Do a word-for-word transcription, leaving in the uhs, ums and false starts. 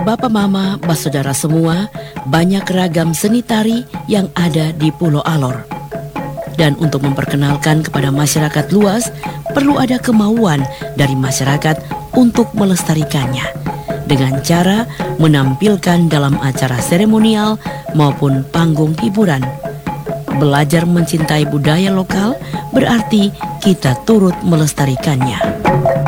Bapak Mama, Saudara semua, banyak ragam seni tari yang ada di Pulau Alor. Dan untuk memperkenalkan kepada masyarakat luas, perlu ada kemauan dari masyarakat untuk melestarikannya dengan cara menampilkan dalam acara seremonial maupun panggung hiburan. Belajar mencintai budaya lokal berarti kita turut melestarikannya.